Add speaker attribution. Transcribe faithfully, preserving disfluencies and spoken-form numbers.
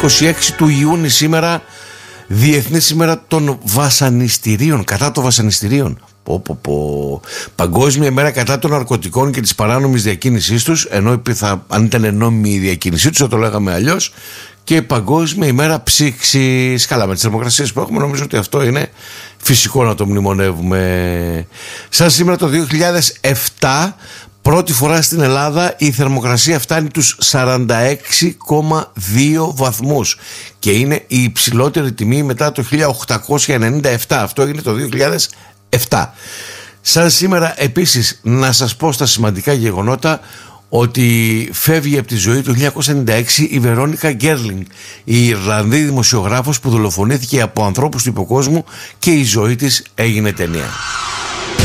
Speaker 1: είκοσι έξι του Ιούνιου σήμερα, Διεθνή ημέρα των βασανιστήριων, κατά των βασανιστήριων. Πω, πω, πω. Παγκόσμια ημέρα κατά των ναρκωτικών και της παράνομης διακίνησής τους, ενώ θα, αν ήταν νόμιμη η διακίνησή τους θα το λέγαμε αλλιώς. Και Παγκόσμια ημέρα ψήξης. Καλά, με τις θερμοκρασίες που έχουμε νομίζω ότι αυτό είναι φυσικό να το μνημονεύουμε. Σαν σήμερα το δύο χιλιάδες επτά, πρώτη φορά στην Ελλάδα η θερμοκρασία φτάνει τους σαράντα έξι κόμμα δύο βαθμούς και είναι η υψηλότερη τιμή μετά το χίλια οκτακόσια ενενήντα επτά. Αυτό έγινε το δύο χιλιάδες επτά. Σαν σήμερα επίσης να σας πω στα σημαντικά γεγονότα ότι φεύγει από τη ζωή το χίλια εννιακόσια ενενήντα έξι η Βερόνικα Γκέρλινγκ, η Ιρλανδή δημοσιογράφος που δολοφονήθηκε από ανθρώπους του υποκόσμου και η ζωή της έγινε ταινία.